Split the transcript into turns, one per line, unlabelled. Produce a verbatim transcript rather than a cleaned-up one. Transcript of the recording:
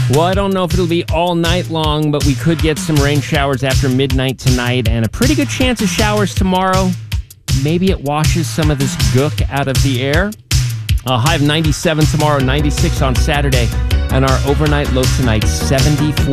Well, I don't know if it'll be all night long, but we could get some rain showers after midnight tonight and a pretty good chance of showers tomorrow. Maybe it washes some of this gook out of the air. A high of ninety-seven tomorrow, ninety-six on Saturday, and our overnight low tonight, seventy-four.